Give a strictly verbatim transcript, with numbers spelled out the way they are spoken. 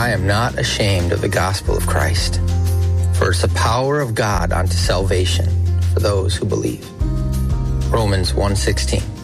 I am not ashamed of the gospel of Christ, for it's the power of God unto salvation for those who believe. Romans one sixteen.